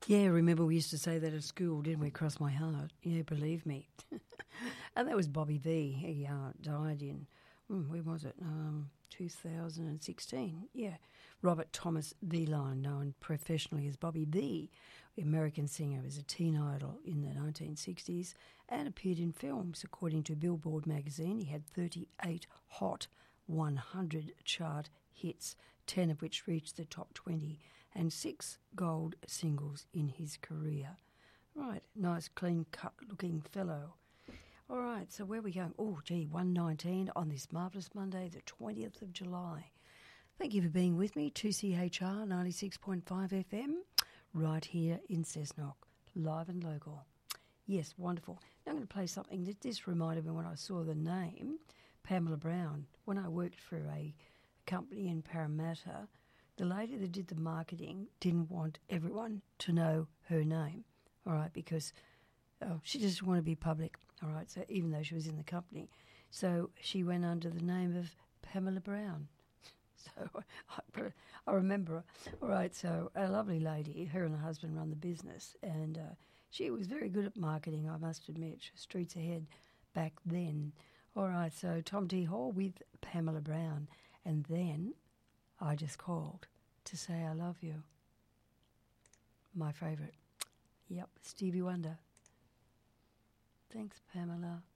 Yeah, remember we used to say that at school, didn't we? Cross my heart. Yeah, believe me. And that was Bobby V. He died in, where was it? 2016. Yeah. Robert Thomas Veline, known professionally as Bobby V, the American singer, was a teen idol in the 1960s and appeared in films. According to Billboard magazine, he had 38 Hot 100 chart hits, 10 of which reached the top 20, and 6 gold singles in his career. Right, nice, clean-cut looking fellow. All right, so where are we going? Oh, gee, 1:19 on this marvellous Monday, the 20th of July. Thank you for being with me, 2CHR 96.5 FM, right here in Cessnock, live and local. Yes, wonderful. Now I'm going to play something that this reminded me when I saw the name, Pamela Brown. When I worked for a company in Parramatta, the lady that did the marketing didn't want everyone to know her name, all right, because she just wanted to be public, all right, so even though she was in the company. So she went under the name of Pamela Brown. So I remember her. All right, so a lovely lady, her and her husband run the business, and she was very good at marketing, I must admit. She was streets ahead back then. All right, so Tom T. Hall with Pamela Brown, and then I just called to say I love you. My favourite. Yep, Stevie Wonder. Thanks, Pamela.